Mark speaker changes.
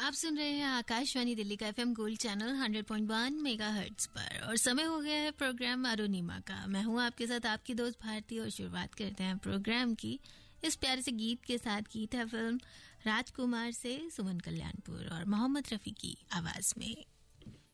Speaker 1: आप सुन रहे हैं आकाशवाणी दिल्ली का एफएम गोल्ड चैनल 100.1 मेगाहर्ट्ज पर और समय हो गया है प्रोग्राम अरुणिमा का। मैं हूं आपके साथ आपकी दोस्त भारती और शुरुआत करते हैं प्रोग्राम की इस प्यारे से गीत के साथ। गीत है फिल्म राजकुमार से सुमन कल्याणपुर और मोहम्मद रफी की आवाज में।